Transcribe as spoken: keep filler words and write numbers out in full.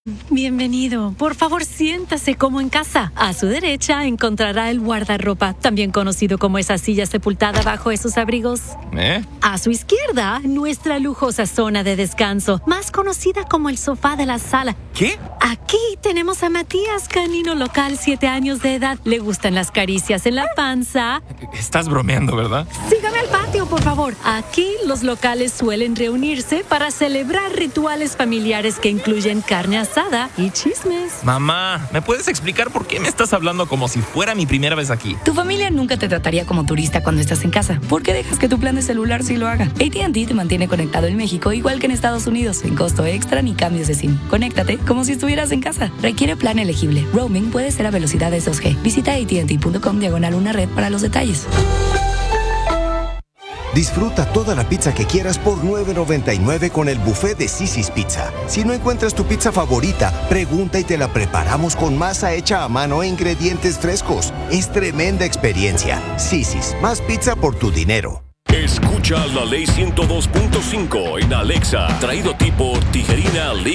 Bienvenido. Por favor, siéntase como en casa. A su derecha encontrará el guardarropa, también conocido como esa silla sepultada bajo esos abrigos. ¿Eh? A su izquierda, nuestra lujosa zona de descanso, más conocida como el sofá de la sala. ¿Qué? Aquí tenemos a Matías, canino local, siete años de edad. Le gustan las caricias en la panza. Estás bromeando, ¿verdad? Sígame al patio, por favor. Aquí los locales suelen reunirse para celebrar rituales familiares que incluyen carne asada y chismes. Mamá, ¿me puedes explicar por qué me estás hablando como si fuera mi primera vez aquí? Tu familia nunca te trataría como turista cuando estás en casa. ¿Por qué dejas que tu plan de celular sí lo haga? A T and T te mantiene conectado en México igual que en Estados Unidos, sin costo extra ni cambios de SIM. Conéctate como si estuvieras en casa. Requiere plan elegible. Roaming puede ser a velocidades dos G. Visita atnt.com diagonal una red para los detalles. Disfruta toda la pizza que quieras por nueve noventa y nueve con el buffet de Cicis Pizza. Si no encuentras tu pizza favorita, pregunta y te la preparamos con masa hecha a mano e ingredientes frescos. Es tremenda experiencia. Cicis, más pizza por tu dinero. Escucha la ley ciento dos punto cinco en Alexa, traído a ti por Tijerina